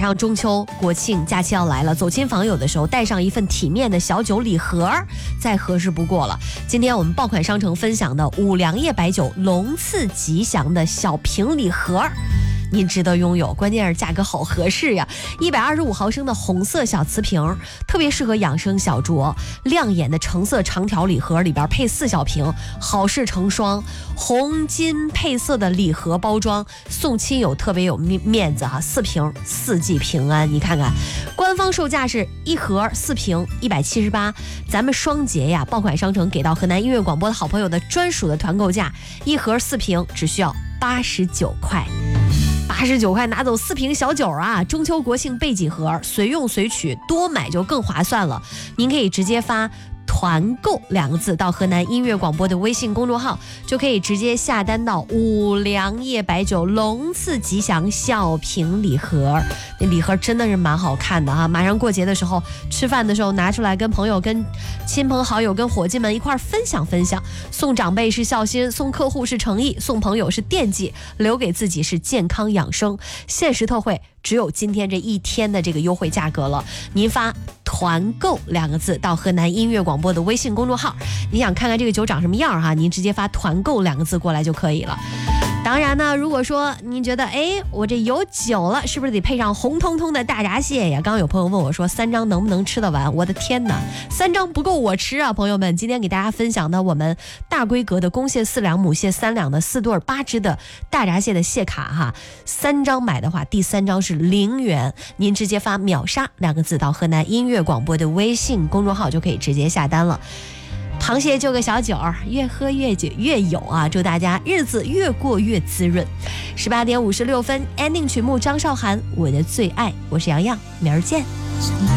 上中秋国庆假期要来了，走亲访友的时候带上一份体面的小酒礼盒，再合适不过了。今天我们爆款商城分享的五粮液白酒龙赐吉祥的小瓶礼盒，您值得拥有，关键是价格好合适呀！125毫升的红色小瓷瓶，特别适合养生小酌。亮眼的橙色长条礼盒里边配4小瓶，好事成双。红金配色的礼盒包装，送亲友特别有面子哈！4瓶4季平安，你看看，官方售价是1盒4瓶178，咱们双节呀，爆款商城给到河南音乐广播的好朋友的专属的团购价，1盒4瓶只需要89块。89块拿走4瓶小酒啊！中秋国庆备几盒，随用随取，多买就更划算了。您可以直接发团购2个字到河南音乐广播的微信公众号，就可以直接下单到五粮液白酒龙赐吉祥小瓶礼盒。那礼盒真的是蛮好看的哈！马上过节的时候，吃饭的时候拿出来跟朋友、跟亲朋好友、跟伙计们一块分享分享。送长辈是孝心，送客户是诚意，送朋友是惦记，留给自己是健康养生。限时特惠，只有今天这一天的这个优惠价格了。您发团购2个字到河南音乐广播的微信公众号，你想看看这个酒长什么样哈，您直接发团购2个字过来就可以了。当然呢，如果说您觉得我这有酒了，是不是得配上红彤彤的大闸蟹呀？刚刚有朋友问我说3张能不能吃得完？我的天哪，3张不够我吃啊！朋友们，今天给大家分享的我们大规格的公蟹4两、母蟹3两的4对8只的大闸蟹的蟹卡哈，3张买的话，第3张是0元，您直接发秒杀2个字到河南音乐广播的微信公众号就可以直接下单了。螃蟹就个小酒，越喝越酒越有啊！祝大家日子越过越滋润。18点56分 ，ending 曲目张韶涵《我的最爱》，我是洋洋，明儿见。